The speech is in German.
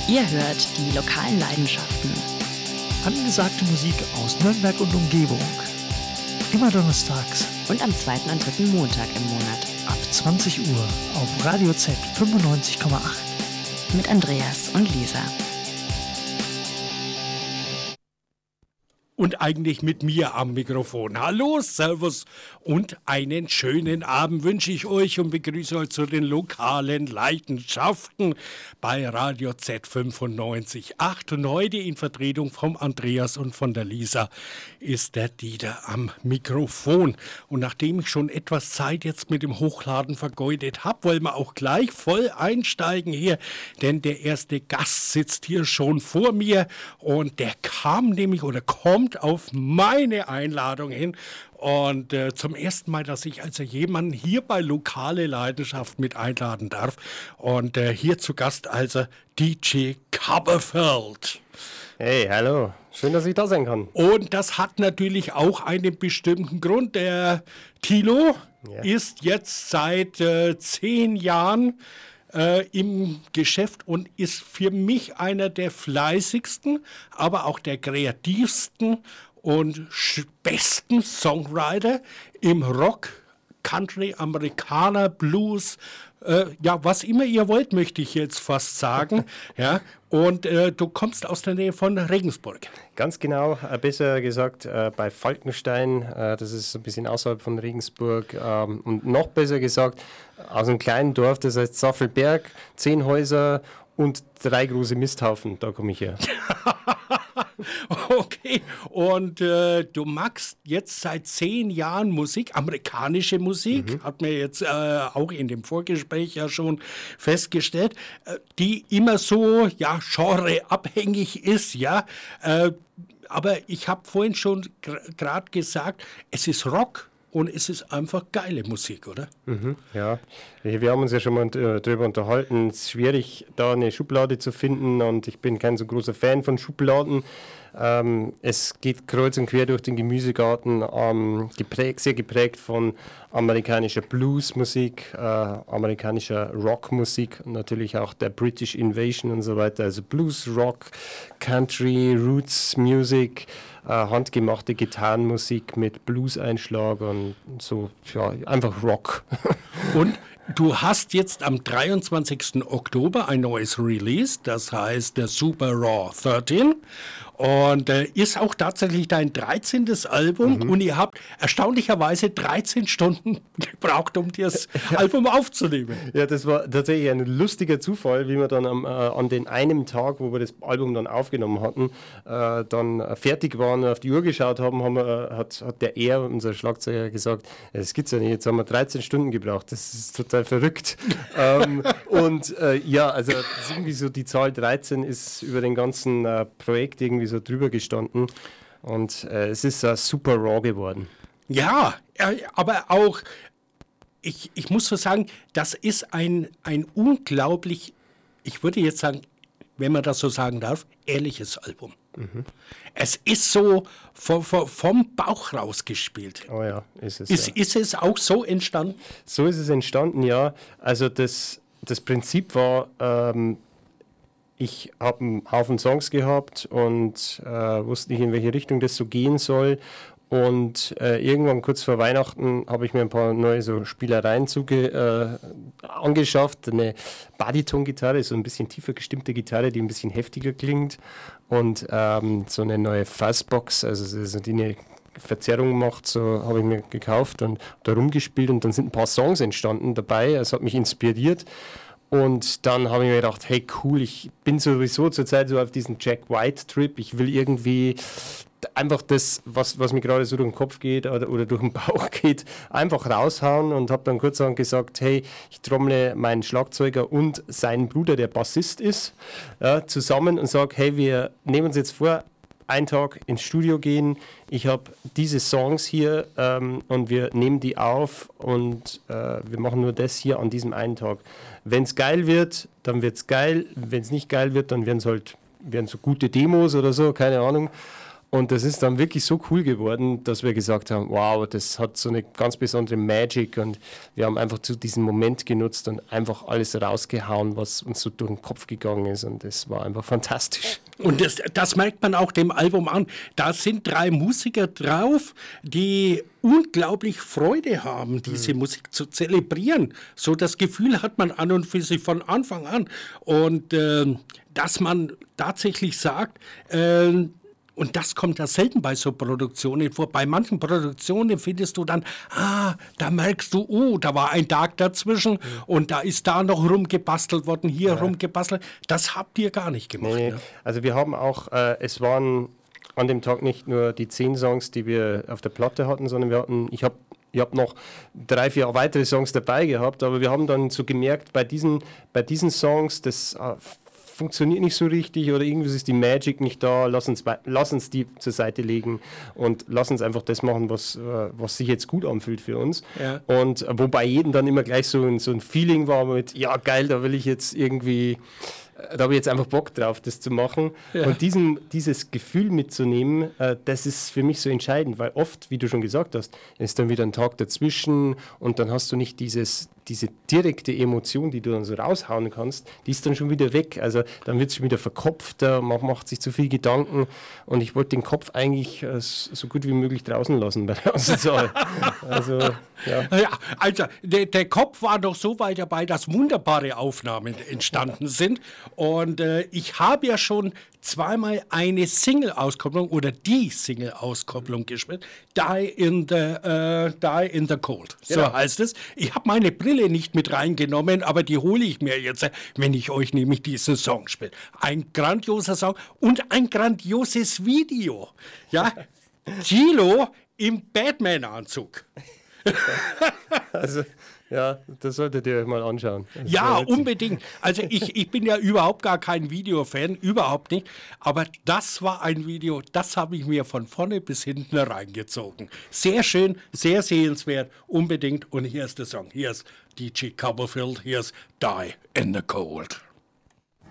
Ihr hört die lokalen Leidenschaften. Angesagte Musik aus Nürnberg und Umgebung. Immer donnerstags. Und am zweiten und dritten Montag im Monat. Ab 20 Uhr auf Radio Z 95,8. Mit Andreas und Lisa. Und eigentlich mit mir am Mikrofon. Hallo, Servus und einen schönen Abend wünsche ich euch und begrüße euch zu den lokalen Leidenschaften bei Radio Z 95,8. Und heute in Vertretung vom Andreas und von der Lisa ist der Dieter am Mikrofon. Und nachdem ich schon etwas Zeit jetzt mit dem Hochladen vergeudet habe, wollen wir auch gleich voll einsteigen hier, denn der erste Gast sitzt hier schon vor mir und der kam nämlich oder kommt auf meine Einladung hin und zum ersten Mal, dass ich also jemanden hier bei Lokale Leidenschaft mit einladen darf und hier zu Gast also DJ Coverfeld. Hey, hallo. Schön, dass ich da sein kann. Und das hat natürlich auch einen bestimmten Grund. Der Thilo ist jetzt seit 10 Jahren im Geschäft und ist für mich einer der fleißigsten, aber auch der kreativsten und besten Songwriter im Rock, Country, Amerikaner, Blues, was immer ihr wollt, möchte ich jetzt fast sagen. Ja, und du kommst aus der Nähe von Regensburg. Ganz genau, besser gesagt bei Falkenstein, das ist ein bisschen außerhalb von Regensburg. Und noch besser gesagt aus einem kleinen Dorf, das heißt Saffelberg, 10 Häuser und 3 große Misthaufen, da komme ich her. Okay, und du machst jetzt seit 10 Jahren Musik, amerikanische Musik, hat mir jetzt auch in dem Vorgespräch ja schon festgestellt, die immer so, genreabhängig ist, aber ich habe vorhin schon gerade gesagt, es ist Rock. Und es ist einfach geile Musik, oder? Ja, wir haben uns ja schon mal darüber unterhalten. Es ist schwierig, da eine Schublade zu finden und ich bin kein so großer Fan von Schubladen. Es geht kreuz und quer durch den Gemüsegarten, sehr geprägt von amerikanischer Bluesmusik, amerikanischer Rockmusik und natürlich auch der British Invasion und so weiter. Also Blues, Rock, Country, Roots Music, handgemachte Gitarrenmusik mit Blues-Einschlag und so, einfach Rock. Und du hast jetzt am 23. Oktober ein neues Release, das heißt der Super Raw 13. Und ist auch tatsächlich dein 13. Album und ihr habt erstaunlicherweise 13 Stunden gebraucht, um das Album aufzunehmen. Ja, das war tatsächlich ein lustiger Zufall, wie wir dann an den einen Tag, wo wir das Album dann aufgenommen hatten, dann fertig waren und auf die Uhr geschaut haben, hat der unser Schlagzeuger, gesagt, das gibt's ja nicht, jetzt haben wir 13 Stunden gebraucht, das ist total verrückt. Also das ist irgendwie so, die Zahl 13 ist über den ganzen Projekt irgendwie so drüber gestanden und es ist super raw geworden. Ja, aber auch, ich muss so sagen, das ist ein unglaublich, ich würde jetzt sagen, wenn man das so sagen darf, ehrliches Album. Es ist so vom Bauch rausgespielt. Oh ja, ist es. Ist es auch so entstanden? So ist es entstanden, ja. Also das Prinzip war, ich habe einen Haufen Songs gehabt und wusste nicht, in welche Richtung das so gehen soll. Und irgendwann kurz vor Weihnachten habe ich mir ein paar neue so Spielereien angeschafft. Eine Bariton-Gitarre, so ein bisschen tiefer gestimmte Gitarre, die ein bisschen heftiger klingt. Und so eine neue Fuzzbox, also die eine Verzerrung macht, so habe ich mir gekauft und da rumgespielt. Und dann sind ein paar Songs entstanden dabei. Es hat mich inspiriert. Und dann habe ich mir gedacht, hey cool, ich bin sowieso zurzeit so auf diesem Jack White-Trip. Ich will irgendwie einfach das, was mir gerade so durch den Kopf geht oder durch den Bauch geht, einfach raushauen und habe dann kurzerhand gesagt, hey, ich trommle meinen Schlagzeuger und seinen Bruder, der Bassist ist, zusammen und sage, hey, wir nehmen uns jetzt vor, einen Tag ins Studio gehen, ich habe diese Songs hier und wir nehmen die auf und wir machen nur das hier an diesem einen Tag. Wenn es geil wird, dann wird es geil, wenn es nicht geil wird, dann werden so gute Demos oder so, keine Ahnung. Und das ist dann wirklich so cool geworden, dass wir gesagt haben, wow, das hat so eine ganz besondere Magic und wir haben einfach zu diesem Moment genutzt und einfach alles rausgehauen, was uns so durch den Kopf gegangen ist und das war einfach fantastisch. Und das merkt man auch dem Album an. Da sind 3 Musiker drauf, die unglaublich Freude haben, diese Musik zu zelebrieren. So das Gefühl hat man an und für sich von Anfang an. Und dass man tatsächlich sagt, und das kommt ja selten bei so Produktionen vor. Bei manchen Produktionen findest du dann, da merkst du, da war ein Tag dazwischen und da ist da noch rumgebastelt worden, hier rumgebastelt. Das habt ihr gar nicht gemacht. Nee. Ne? Also wir haben auch, es waren an dem Tag nicht nur die 10 Songs, die wir auf der Platte hatten, sondern ich habe noch 3, 4 weitere Songs dabei gehabt, aber wir haben dann so gemerkt, bei diesen Songs, das funktioniert nicht so richtig oder irgendwie ist die Magic nicht da, lass uns die zur Seite legen und lass uns einfach das machen, was sich jetzt gut anfühlt für uns. Ja. Und wobei jedem dann immer gleich so ein Feeling war mit, ja geil, da habe ich jetzt einfach Bock drauf, das zu machen. Ja. Und dieses Gefühl mitzunehmen, das ist für mich so entscheidend, weil oft, wie du schon gesagt hast, ist dann wieder ein Tag dazwischen und dann hast du nicht diese direkte Emotion, die du dann so raushauen kannst, die ist dann schon wieder weg. Also dann wird es schon wieder verkopft, man macht sich zu viel Gedanken und ich wollte den Kopf eigentlich so gut wie möglich draußen lassen bei der Auswahl. Also, also der Kopf war noch so weit dabei, dass wunderbare Aufnahmen entstanden sind. Und ich habe ja schon zweimal eine Single-Auskopplung oder die Single-Auskopplung gespielt. Die in the Cold. So Genau. heißt es. Ich habe meine Brille nicht mit reingenommen, aber die hole ich mir jetzt, wenn ich euch nämlich diesen Song spiele. Ein grandioser Song und ein grandioses Video. Ja, Gilo im Batman-Anzug. Also, ja, das solltet ihr euch mal anschauen. Ja, unbedingt. Also ich bin ja überhaupt gar kein Videofan, überhaupt nicht. Aber das war ein Video, das habe ich mir von vorne bis hinten reingezogen. Sehr schön, sehr sehenswert, unbedingt. Und hier ist der Song. Hier ist DJ Copperfield, hier ist Die in the Cold.